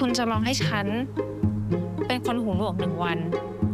คุณจะลองให้ฉันเป็นคนหูหนวก1 วัน